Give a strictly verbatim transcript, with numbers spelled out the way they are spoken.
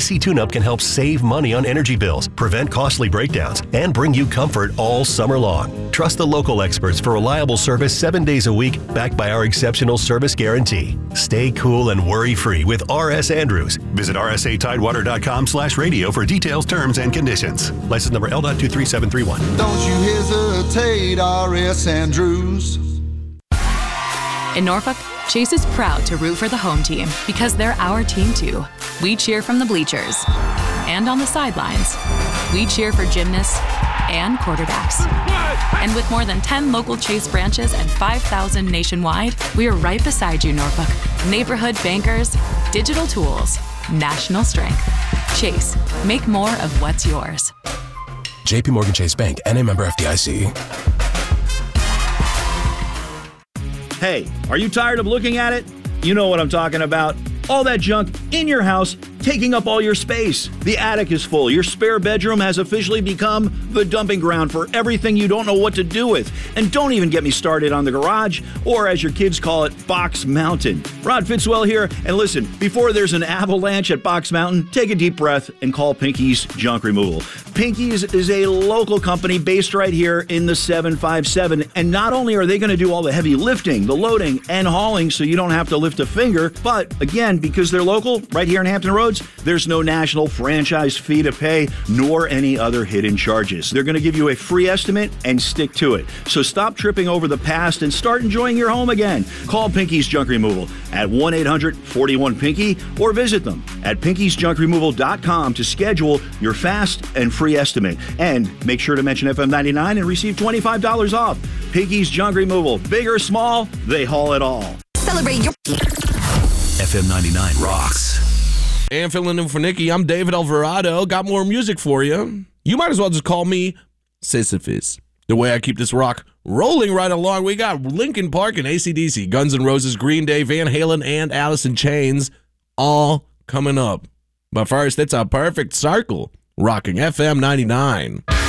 C tune-up can help save money on energy bills, prevent costly breakdowns, and bring you comfort all summer long. Trust the local experts for reliable service seven days a week, backed by our exceptional service guarantee. Stay cool and worry-free with R S Andrews. Visit r s a tidewater dot com slash radio for details, terms, and conditions. License number L two three seven three one. Don't you hesitate, R S Andrews. In Norfolk, Chase is proud to root for the home team because they're our team too. We cheer from the bleachers and on the sidelines. We cheer for gymnasts and quarterbacks. And with more than ten local Chase branches and five thousand nationwide, we are right beside you, Norfolk. Neighborhood bankers, digital tools, national strength. Chase, make more of what's yours. J P Morgan Chase Bank, N A member F D I C. Hey, are you tired of looking at it? You know what I'm talking about. All that junk in your house taking up all your space. The attic is full. Your spare bedroom has officially become the dumping ground for everything you don't know what to do with. And don't even get me started on the garage, or as your kids call it, Box Mountain. Rod Fitzwell here, and listen, before there's an avalanche at Box Mountain, take a deep breath and call Pinky's Junk Removal. Pinky's is a local company based right here in the seven five seven, and not only are they going to do all the heavy lifting, the loading, and hauling so you don't have to lift a finger, but again, because they're local, right here in Hampton Roads, there's no national franchise fee to pay, nor any other hidden charges. They're going to give you a free estimate and stick to it. So stop tripping over the past and start enjoying your home again. Call Pinky's Junk Removal at one eight hundred forty-one Pinky or visit them at pinkies junk removal dot com to schedule your fast and free estimate. And make sure to mention F M ninety-nine and receive twenty-five dollars off. Pinky's Junk Removal. Big or small, they haul it all. Celebrate your... F M ninety-nine rocks. And filling in for Nikki, I'm David Alvarado. Got more music for you. You might as well just call me Sisyphus. The way I keep this rock rolling right along, we got Linkin Park and A C D C, Guns N' Roses, Green Day, Van Halen, and Alice in Chains all coming up. But first, it's a perfect circle, rocking F M ninety-nine.